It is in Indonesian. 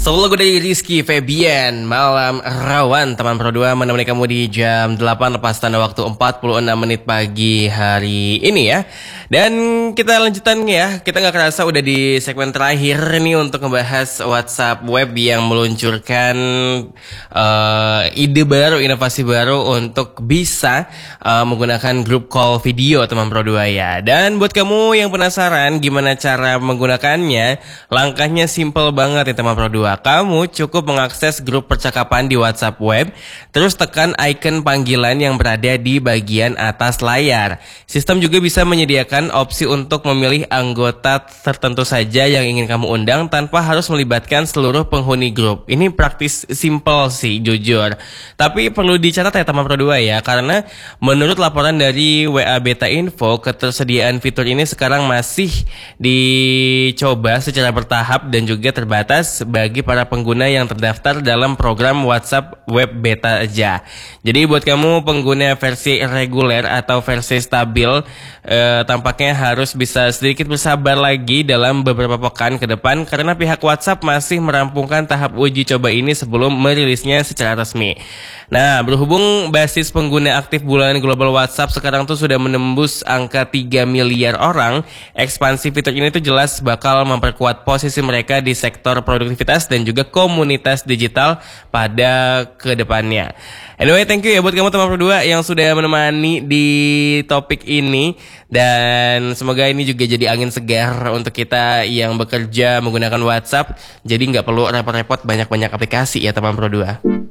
Selalu lagu dari Rizky Febian, Malam Rawan, teman Pro 2 menemani kamu di jam 8 lepas tanda waktu 46 menit pagi hari ini ya. Dan kita lanjutan ya, kita gak kerasa udah di segmen terakhir nih untuk ngebahas WhatsApp web yang meluncurkan ide baru, inovasi baru untuk bisa menggunakan group call video teman Pro 2 ya. Dan buat kamu yang penasaran gimana cara menggunakannya, langkahnya simple banget ya teman Pro 2. Kamu cukup mengakses grup percakapan di WhatsApp web, terus tekan icon panggilan yang berada di bagian atas layar. Sistem juga bisa menyediakan opsi untuk memilih anggota tertentu saja yang ingin kamu undang tanpa harus melibatkan seluruh penghuni grup. Ini praktis simple sih jujur. Tapi perlu dicatat ya teman Pro 2 ya, karena menurut laporan dari WA Beta Info, ketersediaan fitur ini sekarang masih dicoba secara bertahap dan juga terbatas bagi para pengguna yang terdaftar dalam program WhatsApp web beta aja. Jadi buat kamu pengguna versi reguler atau versi stabil, tampaknya harus bisa sedikit bersabar lagi dalam beberapa pekan ke depan karena pihak WhatsApp masih merampungkan tahap uji coba ini sebelum merilisnya secara resmi. Nah, berhubung basis pengguna aktif bulanan global WhatsApp sekarang tuh sudah menembus angka 3 miliar orang, ekspansi fitur ini tuh jelas bakal memperkuat posisi mereka di sektor produktivitas dan juga komunitas digital pada kedepannya. Anyway, thank you ya buat kamu teman Pro 2 yang sudah menemani di topik ini. Dan semoga ini juga jadi angin segar untuk kita yang bekerja menggunakan WhatsApp. Jadi nggak perlu repot-repot banyak-banyak aplikasi ya teman Pro 2.